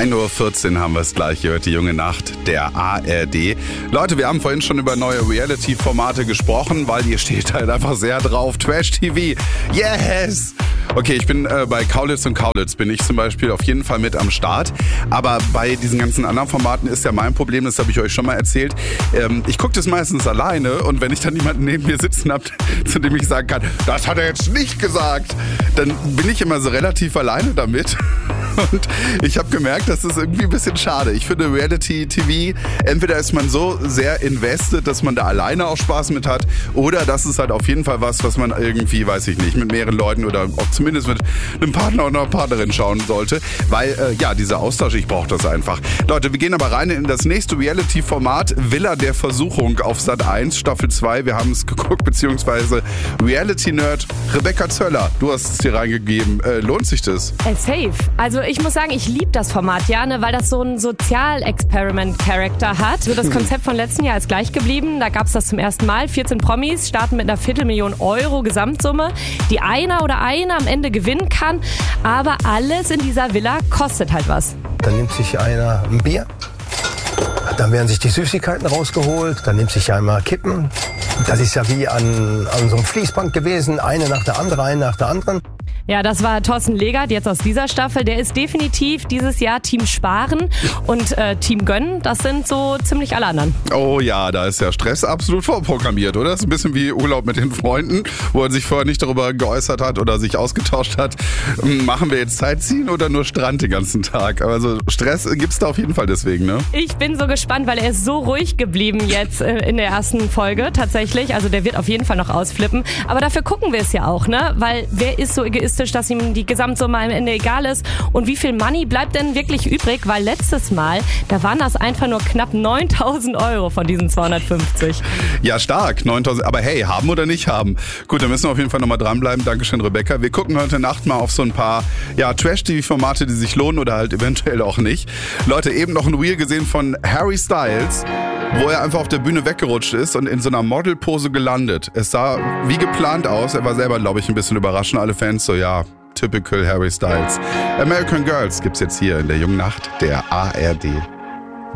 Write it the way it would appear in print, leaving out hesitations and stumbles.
1:14 Uhr haben wir es gleich gehört, die junge Nacht der ARD. Leute, wir haben vorhin schon über neue Reality-Formate gesprochen, weil ihr steht halt einfach sehr drauf. Trash-TV, yes! Okay, ich bin bei Kaulitz und Kaulitz bin ich zum Beispiel auf jeden Fall mit am Start. Aber bei diesen ganzen anderen Formaten ist ja mein Problem, das habe ich euch schon mal erzählt. Ich gucke das meistens alleine und wenn ich dann jemanden neben mir sitzen habe, zu dem ich sagen kann, das hat er jetzt nicht gesagt, dann bin ich immer so relativ alleine damit. Und ich habe gemerkt, das ist irgendwie ein bisschen schade. Ich finde Reality-TV, entweder ist man so sehr invested, dass man da alleine auch Spaß mit hat, oder das ist halt auf jeden Fall was man irgendwie, weiß ich nicht, mit mehreren Leuten oder auch zumindest mit einem Partner oder einer Partnerin schauen sollte. Weil, dieser Austausch, ich brauche das einfach. Leute, wir gehen aber rein in das nächste Reality-Format, Villa der Versuchung auf Sat.1, Staffel 2. Wir haben es geguckt, beziehungsweise Reality-Nerd Rebecca Zöller, du hast es hier reingegeben. Lohnt sich das? Safe. Also ich muss sagen, ich liebe das Format, ja, ne, weil das so einen Sozial-Experiment-Charakter hat. So das Konzept von letzten Jahr ist gleich geblieben. Da gab es das zum ersten Mal. 14 Promis starten mit einer 250.000 Euro Gesamtsumme, die einer oder eine am Ende gewinnen kann. Aber alles in dieser Villa kostet halt was. Dann nimmt sich einer ein Bier, dann werden sich die Süßigkeiten rausgeholt, dann nimmt sich einmal Kippen. Das ist ja wie an so einem Fließband gewesen, eine nach der anderen. Ja, das war Thorsten Legert, jetzt aus dieser Staffel. Der ist definitiv dieses Jahr Team Sparen und Team Gönnen. Das sind so ziemlich alle anderen. Oh ja, da ist ja Stress absolut vorprogrammiert, oder? Das ist ein bisschen wie Urlaub mit den Freunden, wo er sich vorher nicht darüber geäußert hat oder sich ausgetauscht hat. Machen wir jetzt Sightseeing oder nur Strand den ganzen Tag? Also Stress gibt's da auf jeden Fall deswegen, ne? Ich bin so gespannt, weil er ist so ruhig geblieben jetzt in der ersten Folge tatsächlich. Also der wird auf jeden Fall noch ausflippen. Aber dafür gucken wir es ja auch, ne? Weil wer ist so egoistisch, dass ihm die Gesamtsumme am Ende egal ist? Und wie viel Money bleibt denn wirklich übrig? Weil letztes Mal, da waren das einfach nur knapp 9.000 Euro von diesen 250. Ja, stark. 9.000. Aber hey, haben oder nicht haben? Gut, dann müssen wir auf jeden Fall nochmal dranbleiben. Dankeschön, Rebecca. Wir gucken heute Nacht mal auf so ein paar Trash-TV-Formate, die sich lohnen oder halt eventuell auch nicht. Leute, eben noch ein Reel gesehen von Harry Styles, wo er einfach auf der Bühne weggerutscht ist und in so einer Modelpose gelandet. Es sah wie geplant aus. Er war selber, glaube ich, ein bisschen überraschend. Alle Fans so, ja, typical Harry Styles. American Girls gibt's jetzt hier in der jungen Nacht der ARD.